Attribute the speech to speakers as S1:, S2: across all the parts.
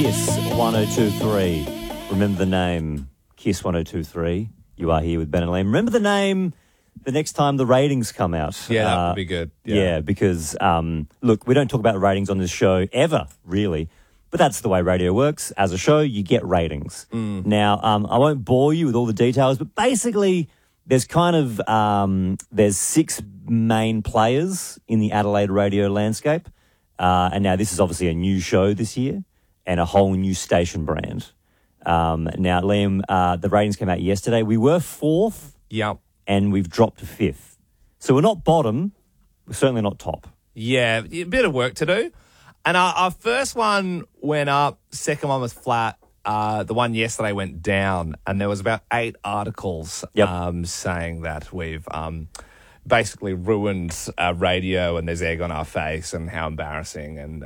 S1: Kiss 1023. Remember the name, Kiss 1023. You are here with Ben and Liam. Remember the name the next time the ratings come out.
S2: Yeah, that would be good.
S1: Yeah, because, look, we don't talk about ratings on this show ever, really. But that's the way radio works. As a show, you get ratings. Now, I won't bore you with all the details, but basically there's kind of there's 6 main players in the Adelaide radio landscape. And now this is obviously a new show this year and a whole new station brand. Now, Liam, the ratings came out yesterday. We were 4th.
S2: Yep.
S1: And we've dropped to 5th. So we're not bottom. We're certainly not top.
S2: Yeah, a bit of work to do. And our first one went up, second one was flat. The one yesterday went down, and there was about 8 articles saying that we've basically ruined radio and there's egg on our face and how embarrassing. And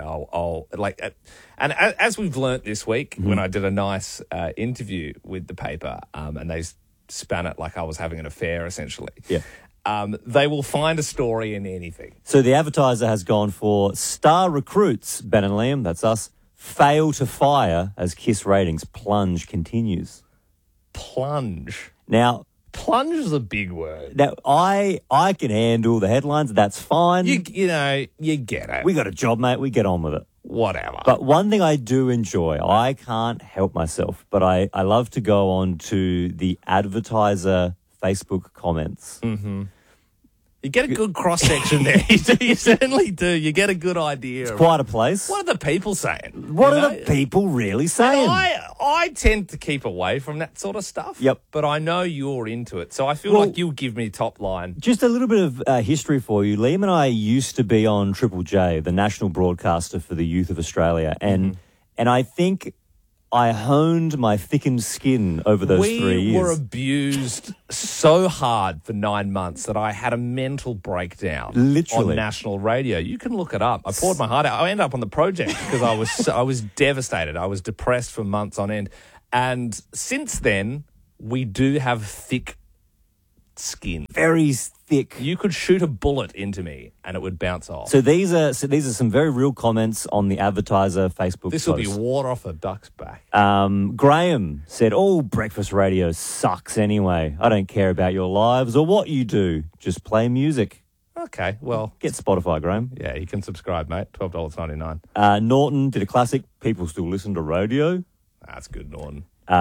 S2: and as we've learnt this week, when I did a nice interview with the paper, and they span it like I was having an affair, essentially.
S1: Yeah.
S2: They will find a story in anything.
S1: So the advertiser has gone for star recruits, Ben and Liam, that's us, fail to fire as Kiss ratings plunge continues.
S2: Plunge.
S1: Now,
S2: plunge is a big word.
S1: Now, I can handle the headlines. That's fine.
S2: You know, you get it.
S1: We got a job, mate. We get on with it.
S2: Whatever.
S1: But one thing I do enjoy, I can't help myself, but I love to go on to the advertiser Facebook comments.
S2: Mm-hmm. You get a good cross-section there. You certainly do. You get a good idea.
S1: It's quite a place.
S2: What are the people saying?
S1: What are the people really saying?
S2: I tend to keep away from that sort of stuff.
S1: Yep.
S2: But I know you're into it, so I feel like you'll give me top line.
S1: Just a little bit of history for you. Liam and I used to be on Triple J, the national broadcaster for the youth of Australia, and I think I honed my thickened skin over those 3 years.
S2: We were abused so hard for 9 months that I had a mental breakdown.
S1: Literally.
S2: On national radio. You can look it up. I poured my heart out. I ended up on the project because I was devastated. I was depressed for months on end. And since then, we do have thick skin.
S1: Very thick.
S2: You could shoot a bullet into me and it would bounce off.
S1: So these are some very real comments on the advertiser Facebook
S2: This
S1: post.
S2: will be water off a duck's back.
S1: Graham said, all breakfast radio sucks anyway. I don't care about your lives or what you do. Just play music.
S2: Okay, well.
S1: Get Spotify, Graham.
S2: Yeah, you can subscribe, mate. $12.99.
S1: Norton did a classic. People still listen to radio.
S2: That's good, Norton.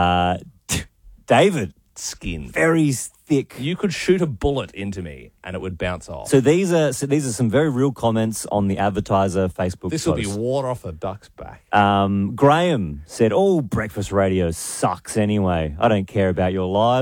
S1: David.
S2: Skin.
S1: Very thick.
S2: You could shoot a bullet into me and it would bounce off.
S1: So these are some very real comments on the advertiser Facebook
S2: This
S1: post.
S2: will be water off a duck's back.
S1: Graham said, all breakfast radio sucks anyway. I don't care about your lives.